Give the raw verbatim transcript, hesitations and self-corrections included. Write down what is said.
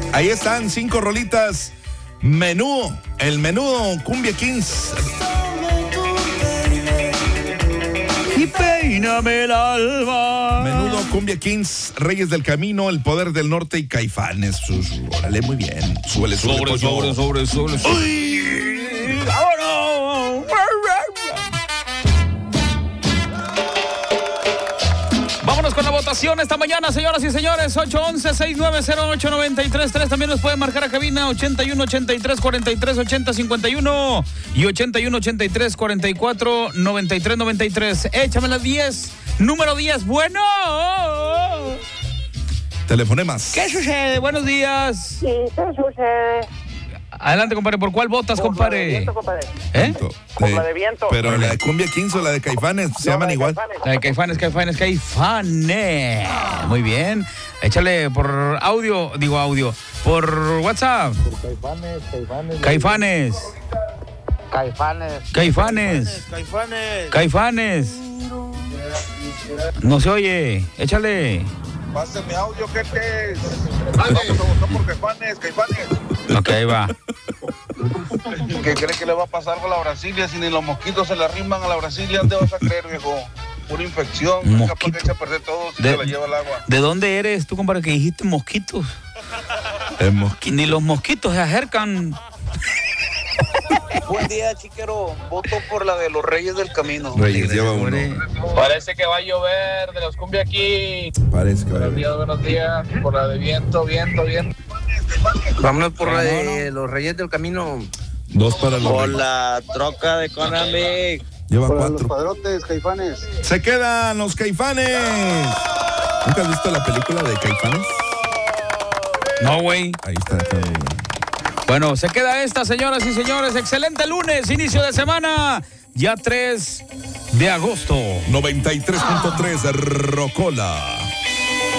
Ahí están cinco rolitas. Menú, el menudo Cumbia Kings. Y peíname el alma. Menudo, Cumbia Kings, Reyes del Camino, El Poder del Norte y Caifanes. Órale, muy bien. Súbele, súbele, sobre, sobre, sobre, sobre. ¡Uy! ¡Vámonos! Vámonos con la votación esta mañana, señoras y señores. ocho once, seis nueve cero, ocho nueve tres tres. También nos pueden marcar a cabina ochenta y uno, ochenta y tres, cuarenta y tres, ochenta, cincuenta y uno y ochenta y uno, ochenta y tres, cuarenta y cuatro, noventa y tres, noventa y tres. Échame las diez. Número diez. Bueno. Telefonemas. ¿Qué sucede? Buenos días. Sí, ¿qué sucede? Adelante, compadre. ¿Por cuál votas, Por compadre? la de viento, compadre. ¿Eh? Por la de viento. Pero la de Cumbia Kings o la de Caifanes se No, llaman la de igual. Caifanes. La de Caifanes, Caifanes, Caifanes. Muy bien. Échale por audio, digo audio, por WhatsApp. Caifanes, Caifanes. Caifanes. Caifanes. Caifanes. Caifanes. Caifanes. No se oye. Échale. Pásame audio, gente. Vamos a votar por Caifanes, Caifanes. Ok, ahí va. ¿Qué cree que le va a pasar con la Brasilia? Si ni los mosquitos se le arriman a la Brasilia, ¿dónde vas a creer, viejo? Una infección, Mosquito. capaz que echa a perder todo si De- se la lleva el agua. ¿De dónde eres tú, compadre, que dijiste mosquitos? El mosquito. Ni los mosquitos se acercan. Buen día, chiquero. Voto por la de los Reyes del Camino. Reyes, lleva uno. Parece que va a llover de los cumbia aquí. Parece que va a Buenos haber. días, buenos días. Por la de viento, viento, viento. Vámonos por la de los Reyes del Camino. Dos para los Por Reyes. la troca de Conamic. Lleva Para los cuatro. padrotes, Caifanes. Se quedan los Caifanes. ¿Nunca has visto la película de Caifanes? No, güey. Ahí está. está bien. Bueno, se queda esta, señoras y señores. Excelente lunes, inicio de semana. Ya tres de agosto. noventa y tres punto tres Rocola.